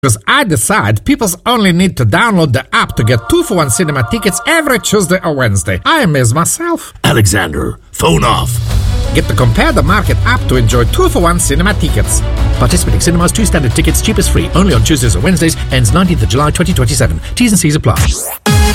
Because I decide people only need to download the app to get 2-for-1 cinema tickets every Tuesday or Wednesday. I amaze myself. Alexander, phone off. Get the Compare the Market app to enjoy 2-for-1 cinema tickets. Participating cinemas, 2 standard tickets, cheapest free. Only on Tuesdays or Wednesdays. Ends 19th of July 2027. T's and C's apply.